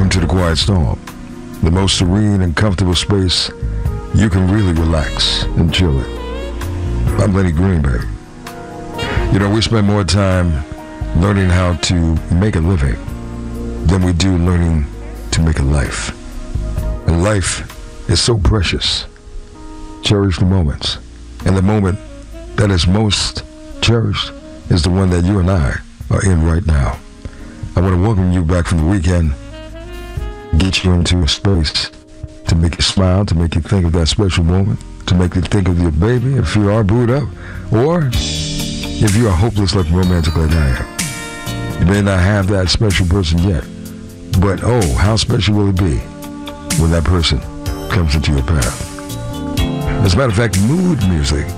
into the quiet storm, the most serene and comfortable space you can really relax and chill in. I'm Lenny Greenberg. You know, we spend more time learning how to make a living than we do learning to make a life. And life is so precious. Cherish the moments. And the moment that is most cherished is the one that you and I are in right now. I want to welcome you back from the weekend, get you into a space to make you smile, to make you think of that special moment, to make you think of your baby if you are booed up, or if you are hopeless like romantic like I am. You may not have that special person yet, but oh, how special will it be when that person comes into your path? As a matter of fact, mood music